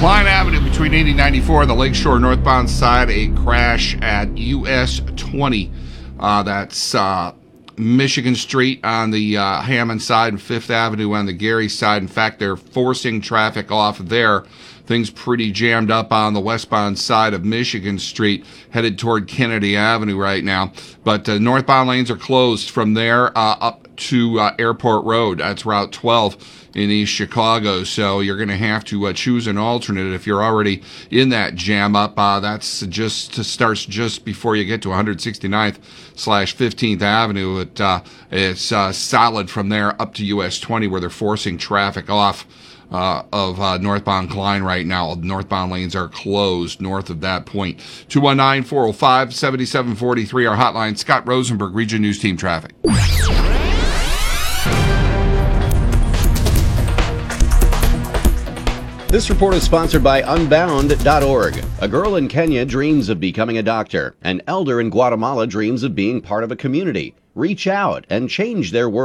Klein Avenue between 80 and 94 on the Lakeshore northbound side, a crash at US 20. That's Michigan Street on the Hammond side and 5th Avenue on the Gary side. In fact, they're forcing traffic off there. Things pretty jammed up on the westbound side of Michigan Street, headed toward Kennedy Avenue right now. But northbound lanes are closed from there up to Airport Road. That's Route 12 in East Chicago. So you're going to have to choose an alternate if you're already in that jam up. That's just starts just before you get to 169th/15th Avenue. It's solid from there up to US 20, where they're forcing traffic off of northbound Klein right now. Northbound lanes are closed north of that point. 219-405-7743, our hotline. Scott Rosenberg, Region News Team Traffic. This report is sponsored by Unbound.org. A girl in Kenya dreams of becoming a doctor. An elder in Guatemala dreams of being part of a community. Reach out and change their world.